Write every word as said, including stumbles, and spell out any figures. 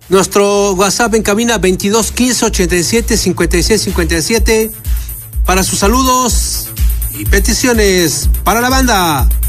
Nuestro WhatsApp en cabina veintidós quince ochenta y siete cincuenta y seis cincuenta y siete para sus saludos y peticiones para la banda.